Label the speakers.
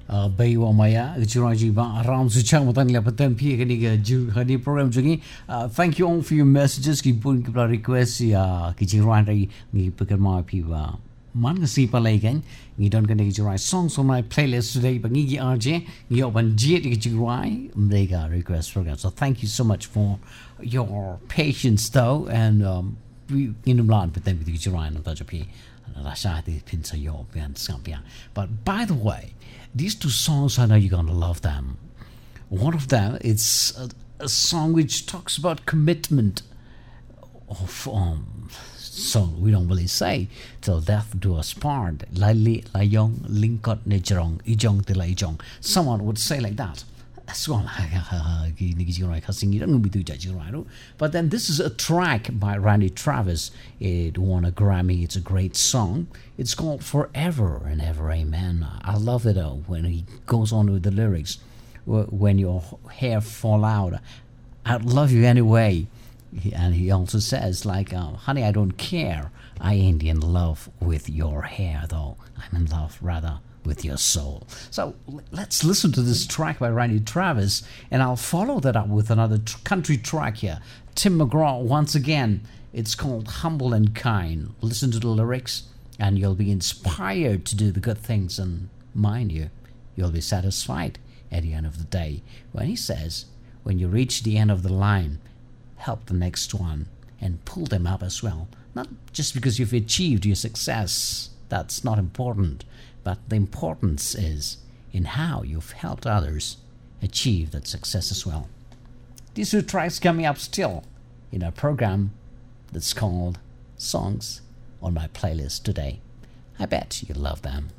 Speaker 1: Baywa Maya, Jiraji around the Chamatan Lapatan Piganiga, Honey program Jugi. Thank you all for your messages. Keep putting requests. Kijiranri, ni Pukama Piva. Mangasi Palagan, you don't get to write songs on my playlist today, but Nigi RJ, you open Jet Jirai, Mega request program. So thank you so much for your patience, though, and we in the land, but then with Jirai and Tajapi. But by the way, these two songs, I know you're gonna love them. One of them, it's a song which talks about commitment of so we don't really say till death do us part. Lai Layong Linkot Nejerong Ijong Tila Ijong. Someone would say like that. But then this is a track by Randy Travis. It won a Grammy. It's a great song. It's called Forever and Ever Amen. I love it though when he goes on with the lyrics. When your hair fall out, I'd love you anyway. And he also says like, honey, I don't care. I ain't in love with your hair though. I'm in love rather with your soul. So let's listen to this track by Randy Travis, and I'll follow that up with another country track here. Tim McGraw once again. It's called Humble and Kind. Listen to the lyrics and you'll be inspired to do the good things, and mind you, you'll be satisfied at the end of the day. When he says, when you reach the end of the line, help the next one and pull them up as well. Not just because you've achieved your success. That's not important. But the importance is in how you've helped others achieve that success as well. These two tracks coming up still in a program that's called Songs on My Playlist Today. I bet you love them.